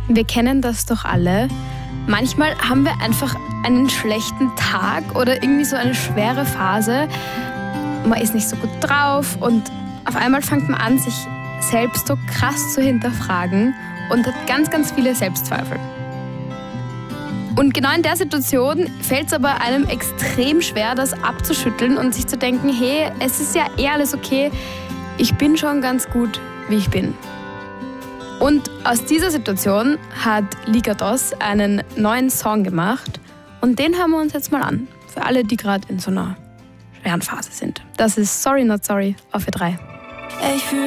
Wir kennen das doch alle. Manchmal haben wir einfach einen schlechten Tag oder irgendwie so eine schwere Phase. Man ist nicht so gut drauf und auf einmal fängt man an, sich selbst so krass zu hinterfragen und hat ganz, ganz viele Selbstzweifel. Und genau in der Situation fällt es aber einem extrem schwer, das abzuschütteln und sich zu denken, hey, es ist ja eh alles okay, ich bin schon ganz gut, wie ich bin. Und aus dieser Situation hat Liga DOS einen neuen Song gemacht und den hören wir uns jetzt mal an. Für alle, die gerade in so einer schweren Phase sind. Das ist Sorry Not Sorry auf Ö3. Ich fühl